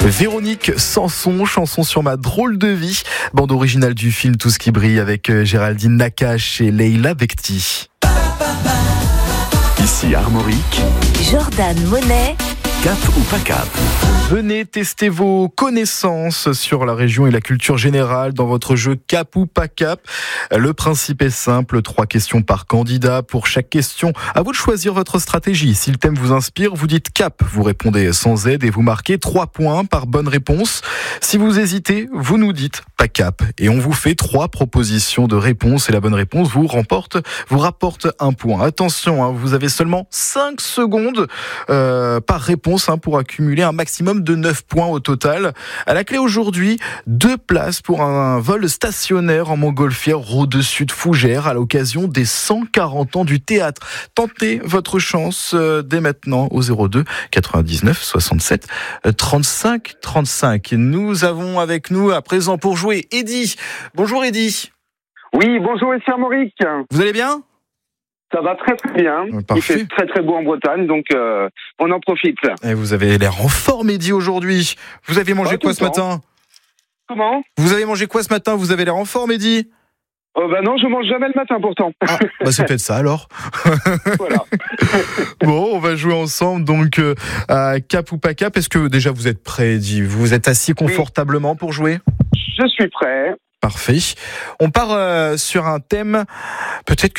Véronique Sanson, chanson sur ma drôle de vie, bande originale du film Tout ce qui brille avec Géraldine Nakache et Leila Bekti. Ici Armorique, Jordan Monet, Cap ou pas Cap? Venez tester vos connaissances sur la région et la culture générale dans votre jeu Cap ou pas Cap. Le principe est simple, 3 questions par candidat. Pour chaque question, à vous de choisir votre stratégie. Si le thème vous inspire, vous dites Cap, vous répondez sans aide et vous marquez 3 points par bonne réponse. Si vous hésitez, vous nous dites pas Cap et on vous fait 3 propositions de réponse et la bonne réponse vous rapporte 1 point. Attention, vous avez seulement 5 secondes par réponse pour accumuler un maximum de 9 points au total. À la clé aujourd'hui, 2 places pour un vol stationnaire en montgolfière au-dessus de Fougères à l'occasion des 140 ans du théâtre. Tentez votre chance dès maintenant au 02 99 67 35 35. Nous avons avec nous à présent pour jouer Eddy. Bonjour Eddy. Oui, bonjour ici Armorique. Vous allez bien ? Ça va très très bien. Parfait. Il fait très très beau en Bretagne, donc on en profite. Et vous avez l'air en forme Eddy aujourd'hui. Vous avez mangé quoi ce matin ? Comment ? Vous avez mangé quoi ce matin ? Vous avez l'air en forme Eddy ? Non, je mange jamais le matin pourtant. Ah, c'est peut-être ça alors. Voilà. Bon, on va jouer ensemble donc à Cap ou pas Cap. Est-ce que déjà vous êtes prêt Eddy ? Vous êtes assis confortablement pour jouer ? Je suis prêt. Parfait. On part sur un thème peut-être